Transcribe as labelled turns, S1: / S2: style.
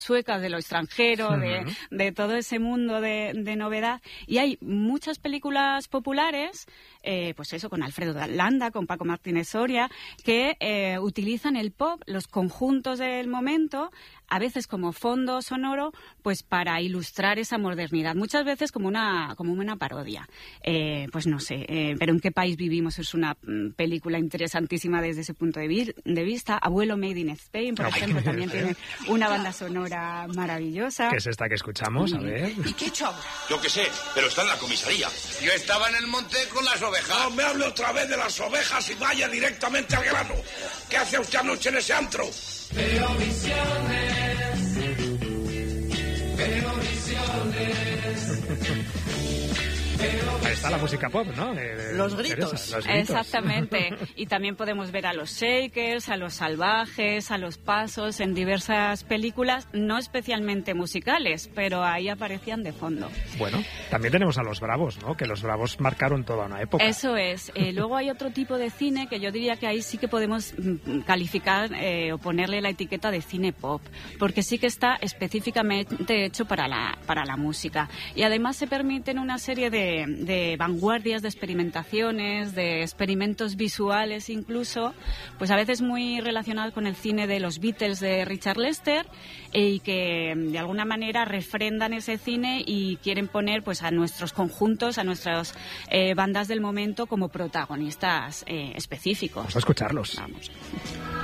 S1: suecas, de lo extranjero, de todo ese mundo de novedad. Y hay muchas películas populares, pues eso, con Alfredo Landa, con Paco Martínez Soria, que utilizan el pop, los conjuntos del momento, a veces como fondo sonoro, pues para ilustrar esa modernidad. Muchas veces como una parodia. Pues no sé, pero ¿en qué país vivimos? Es una película interesantísima desde ese punto de vista. Abuelo Made in Spain, por ejemplo, también tiene una banda sonora maravillosa.
S2: ¿Qué es esta que escuchamos? A ver.
S3: ¿Y qué he hecho ahora?
S4: Yo qué sé, pero está en la comisaría.
S5: Yo estaba en el monte con las ovejas.
S4: No me hable otra vez de las ovejas y vaya directamente al grano. ¿Qué hace usted anoche en ese antro?
S6: Veo visiones. Veo visiones.
S2: Ahí está la música pop, ¿no?
S3: Los gritos.
S1: Exactamente. Y también podemos ver a los Shakers, a los Salvajes, a los Pasos en diversas películas, no especialmente musicales, pero ahí aparecían de fondo.
S2: Bueno, también tenemos a los Bravos, ¿no? Que los Bravos marcaron toda una época.
S1: Eso es. Luego hay otro tipo de cine que yo diría que ahí sí que podemos calificar o ponerle la etiqueta de cine pop, porque sí que está específicamente hecho para la música. Y además se permiten una serie de vanguardias, de experimentaciones, de experimentos visuales incluso, pues a veces muy relacionados con el cine de los Beatles de Richard Lester, y que de alguna manera refrendan ese cine y quieren poner pues a nuestros conjuntos, a nuestras bandas del momento como protagonistas específicos.
S2: Vamos a escucharlos.
S1: Vamos.